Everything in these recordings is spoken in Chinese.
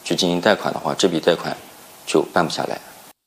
去进行贷款的话，这笔贷款就办不下来。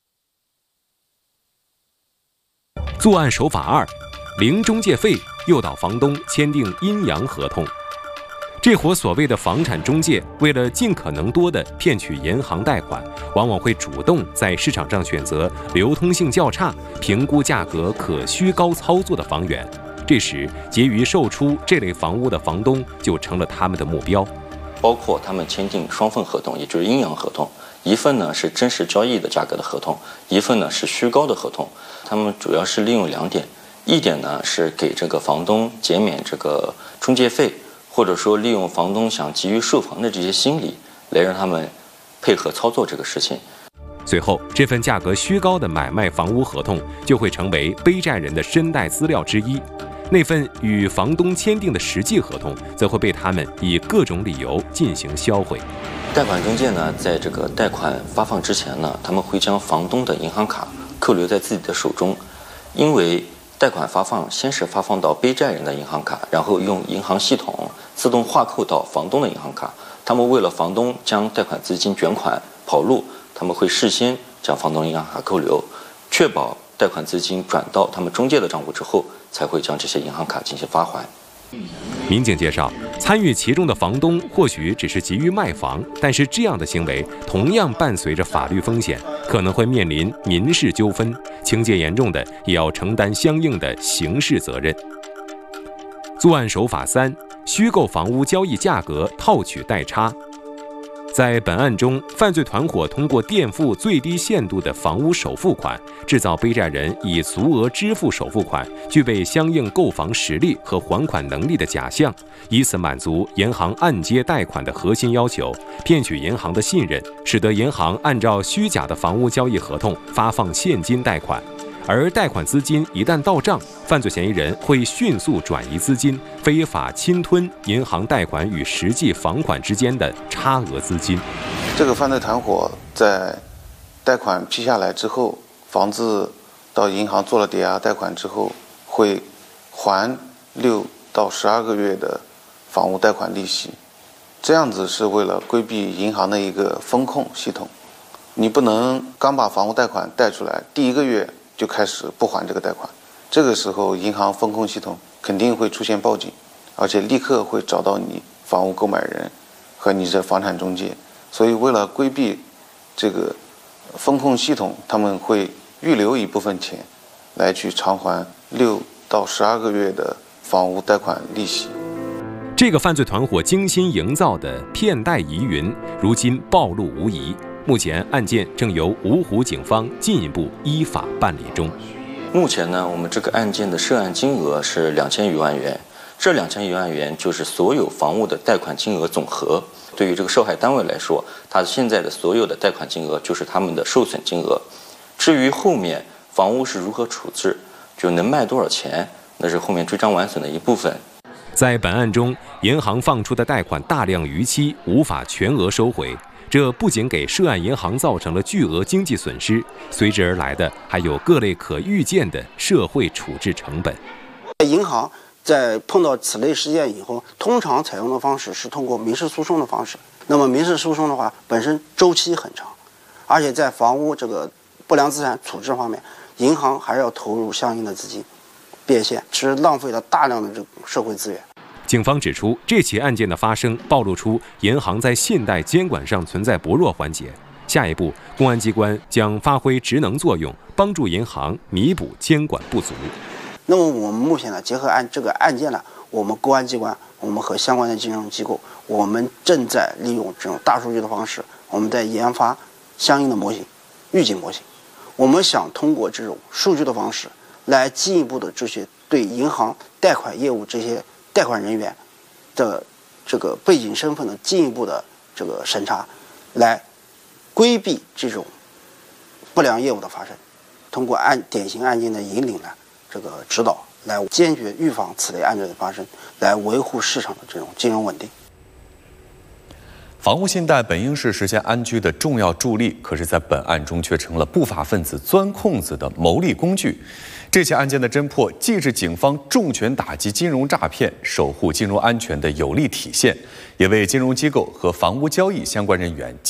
作案手法2：零中介费诱导房东签订阴阳合同。这伙所谓的房产中介，为了尽可能多地骗取银行贷款，往往会主动在市场上选择流通性较差、评估价格可虚高操作的房源。这时，急于售出这类房屋的房东就成了他们的目标。 包括他们签订双份合同，也就是阴阳合同，一份呢是真实交易的价格的合同，一份呢是虚高的合同。他们主要是利用2点，一点呢是给这个房东减免这个中介费，或者说利用房东想急于售房的这些心理，来让他们配合操作这个事情。 随后，这份价格虚高的买卖房屋合同就会成为背债人的身贷资料之一。那份与房东签订的实际合同，则会被他们以各种理由进行销毁。 贷款中介呢，在这个贷款发放之前呢，他们会将房东的银行卡扣留在自己的手中，因为贷款发放先是发放到背债人的银行卡，然后用银行系统自动划扣到房东的银行卡。他们为了房东将贷款资金卷款跑路，他们会事先将房东银行卡扣留，确保贷款资金转到他们中介的账户之后，才会将这些银行卡进行发还。 民警介绍，参与其中的房东或许只是急于卖房，但是这样的行为同样伴随着法律风险，可能会面临民事纠纷，情节严重的也要承担相应的刑事责任。作案手法3：虚构房屋交易价格套取代差。在本案中，犯罪团伙通过垫付最低限度的房屋首付款，制造背债人以足额支付首付款、具备相应购房实力和还款能力的假象，以此满足银行按揭贷款的核心要求，骗取银行的信任，使得银行按照虚假的房屋交易合同发放现金贷款。而贷款资金一旦到账，犯罪嫌疑人会迅速转移资金，非法侵吞银行贷款与实际房款之间的差额资金。 这个犯罪团伙在贷款批下来之后，房子到银行做了抵押贷款之后，会还6到12个月的房屋贷款利息。这样子是为了规避银行的一个风控系统。你不能刚把房屋贷款贷出来，第1个月就开始不还这个贷款，这个时候银行风控系统肯定会出现报警，而且立刻会找到你房屋购买人和你这房产中介。所以为了规避这个风控系统，他们会预留一部分钱来去偿还6到12个月的房屋贷款利息。 这个犯罪团伙精心营造的骗贷疑云，如今暴露无遗。目前案件正由芜湖警方进一步依法办理中。 目前呢，我们这个案件的涉案金额是2000余万元，这2000余万元就是所有房屋的贷款金额总和。对于这个受害单位来说，他现在的所有的贷款金额就是他们的受损金额。至于后面房屋是如何处置，就能卖多少钱，那是后面追赃完损的一部分。 在本案中，银行放出的贷款大量逾期，无法全额收回。这不仅给涉案银行造成了巨额经济损失，随之而来的还有各类可预见的社会处置成本。 银行在碰到此类事件以后，通常采用的方式是通过民事诉讼的方式。那么民事诉讼的话，本身周期很长，而且在房屋这个不良资产处置方面，银行还要投入相应的资金变现，其实浪费了大量的这个社会资源。 警方指出，这起案件的发生暴露出银行在信贷监管上存在薄弱环节。下一步，公安机关将发挥职能作用，帮助银行弥补监管不足。 那么我们目前呢，结合这个案件呢，我们公安机关，我们和相关的金融机构，我们正在利用这种大数据的方式，我们在研发相应的模型，预警模型。我们想通过这种数据的方式，来进一步的对银行贷款业务这些贷款人员的这个背景身份的进一步的这个审查，来规避这种不良业务的发生，通过典型案件的引领呢，这个指导，来坚决预防此类案件的发生，来维护市场的这种金融稳定。 房屋信贷本应是实现安居的重要助力，可是，在本案中却成了不法分子钻空子的牟利工具。这起案件的侦破，既是警方重拳打击金融诈骗、守护金融安全的有力体现，也为金融机构和房屋交易相关人员